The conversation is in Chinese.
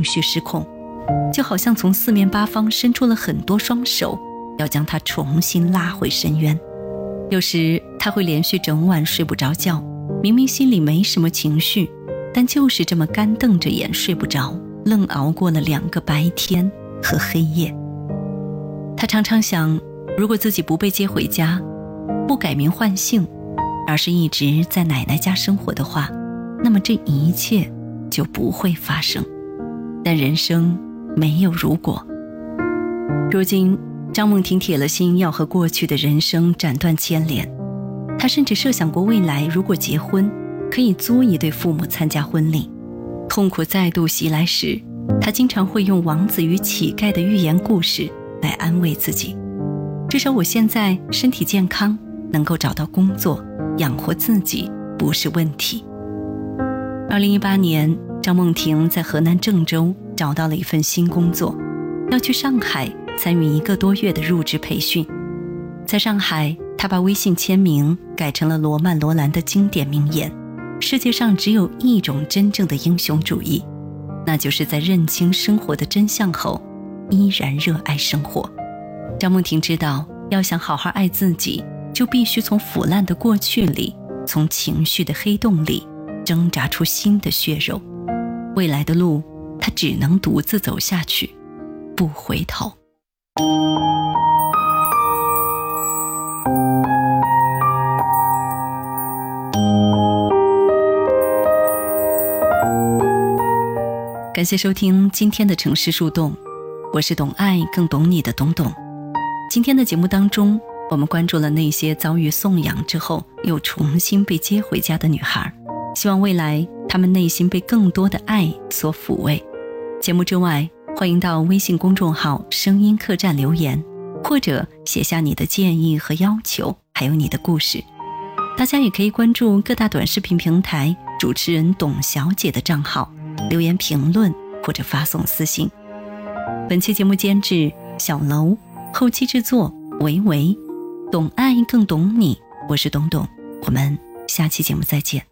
情绪失控，就好像从四面八方伸出了很多双手，要将他重新拉回深渊。有时他会连续整晚睡不着觉，明明心里没什么情绪，但就是这么干瞪着眼睡不着，愣熬过了2个白天和黑夜。他常常想，如果自己不被接回家，不改名换姓，而是一直在奶奶家生活的话，那么这一切就不会发生。但人生没有如果。如今张梦婷铁了心要和过去的人生斩断牵连，她甚至设想过未来如果结婚，可以租一对父母参加婚礼。痛苦再度袭来时，她经常会用王子与乞丐的寓言故事来安慰自己，至少我现在身体健康，能够找到工作，养活自己不是问题。2018年，张梦婷在河南郑州找到了一份新工作，要去上海参与1个多月的入职培训。在上海，她把微信签名改成了罗曼·罗兰的经典名言：世界上只有一种真正的英雄主义，那就是在认清生活的真相后，依然热爱生活。张梦婷知道，要想好好爱自己，就必须从腐烂的过去里，从情绪的黑洞里挣扎出新的血肉。未来的路，她只能独自走下去，不回头。感谢收听今天的城市树洞，我是懂爱更懂你的懂懂。今天的节目当中，我们关注了那些遭遇送养之后又重新被接回家的女孩，希望未来她们内心被更多的爱所抚慰。节目之外，欢迎到微信公众号声音客栈留言，或者写下你的建议和要求，还有你的故事。大家也可以关注各大短视频平台主持人董小姐的账号，留言评论或者发送私信。本期节目监制小楼，后期制作维维，懂爱更懂你，我是董董，我们下期节目再见。